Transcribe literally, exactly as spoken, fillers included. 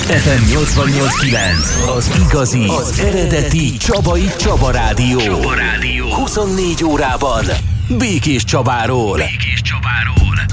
ef em nyolcvannyolc kilenc, az igazi, az eredeti Csabai Csaba Rádió. Csaba Rádió. huszonnégy órában Békés Csabáról. Békés Csabáról.